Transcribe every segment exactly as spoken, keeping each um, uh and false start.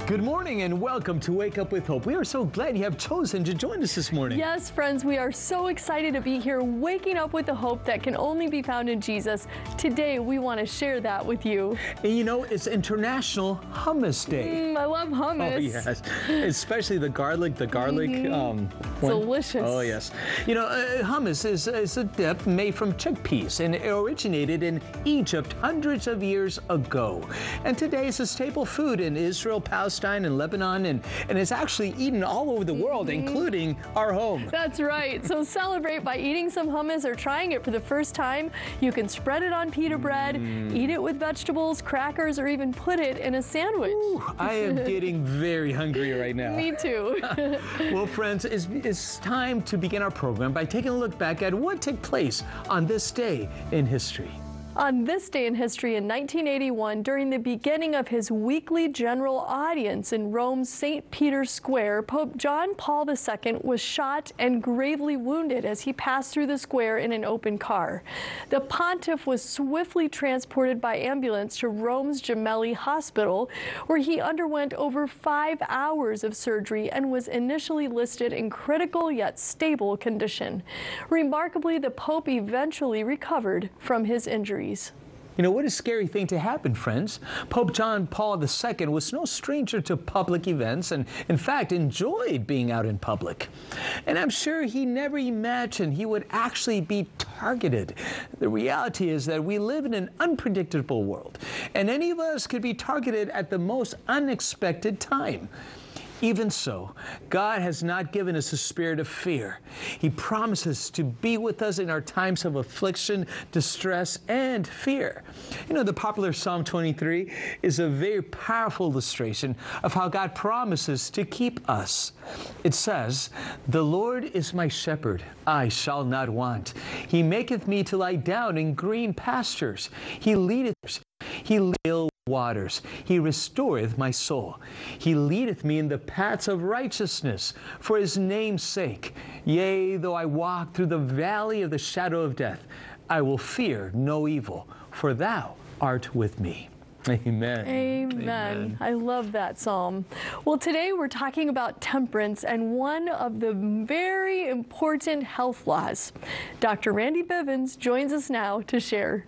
Good morning and welcome to Wake Up with Hope. We are so glad you have chosen to join us this morning. Yes, friends, we are so excited to be here waking up with the hope that can only be found in Jesus. Today, we want to share that with you. And you know, it's International Hummus Day. Mm, I love hummus. Oh, yes. Especially the garlic, the garlic. Mm-hmm. um, one. Delicious. Oh, yes. You know, uh, hummus is, is a dip made from chickpeas, and it originated in Egypt hundreds of years ago. And today it's a staple food in Israel, Palestine, and Lebanon, and, and it's actually eaten all over the world, mm-hmm. including our home. That's right. So celebrate by eating some hummus or trying it for the first time. You can spread it on pita bread, mm. eat it with vegetables, crackers, or even put it in a sandwich. Ooh, I am getting very hungry right now. Me too. Well, friends, it's, it's time to begin our program by taking a look back at what took place on this day in history. On this day in history in nineteen eighty-one, during the beginning of his weekly general audience in Rome's Saint Peter's Square, Pope John Paul the Second was shot and gravely wounded as he passed through the square in an open car. The pontiff was swiftly transported by ambulance to Rome's Gemelli Hospital, where he underwent over five hours of surgery and was initially listed in critical yet stable condition. Remarkably, the Pope eventually recovered from his injuries. You know, what a scary thing to happen, friends. Pope John Paul the Second was no stranger to public events and, in fact, enjoyed being out in public. And I'm sure he never imagined he would actually be targeted. The reality is that we live in an unpredictable world, and any of us could be targeted at the most unexpected time. Even so, God has not given us a spirit of fear. He promises to be with us in our times of affliction, distress, and fear. You know, the popular Psalm twenty-three is a very powerful illustration of how God promises to keep us. It says, "The Lord is my shepherd, I shall not want. He maketh me to lie down in green pastures. He leadeth, he leadeth waters. He restoreth my soul. He leadeth me in the paths of righteousness for his name's sake. Yea, though I walk through the valley of the shadow of death, I will fear no evil, for thou art with me." Amen. Amen. Amen. I love that psalm. Well, today we're talking about temperance and one of the very important health laws. Doctor Randy Bivens joins us now to share.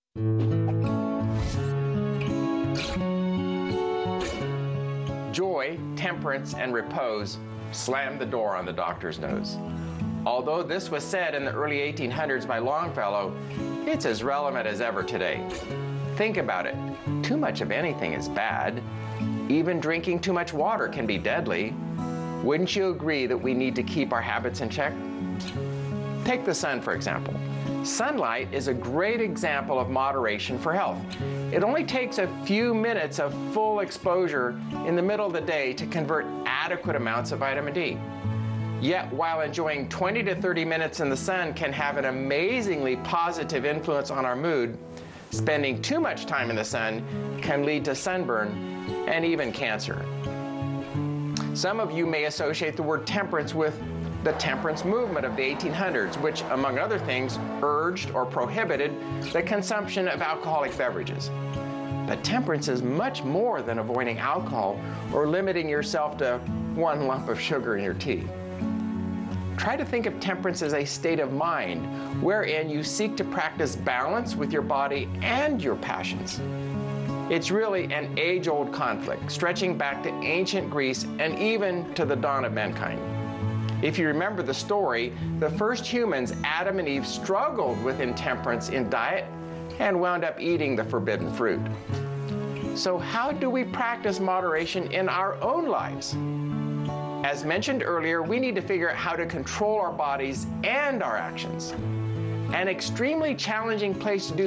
Joy, temperance, and repose slammed the door on the doctor's nose. Although this was said in the early eighteen hundreds by Longfellow, it's as relevant as ever today. Think about it. Too much of anything is bad. Even drinking too much water can be deadly. Wouldn't you agree that we need to keep our habits in check? Take the sun, for example. Sunlight is a great example of moderation for health. It only takes a few minutes of full exposure in the middle of the day to convert adequate amounts of vitamin D. Yet, while enjoying twenty to thirty minutes in the sun can have an amazingly positive influence on our mood, spending too much time in the sun can lead to sunburn and even cancer. Some of you may associate the word temperance with the temperance movement of the eighteen hundreds, which, among other things, urged or prohibited the consumption of alcoholic beverages. But temperance is much more than avoiding alcohol or limiting yourself to one lump of sugar in your tea. Try to think of temperance as a state of mind wherein you seek to practice balance with your body and your passions. It's really an age-old conflict, stretching back to ancient Greece and even to the dawn of mankind. If you remember the story, the first humans, Adam and Eve, struggled with intemperance in diet and wound up eating the forbidden fruit. So how do we practice moderation in our own lives? As mentioned earlier, we need to figure out how to control our bodies and our actions. An extremely challenging place to do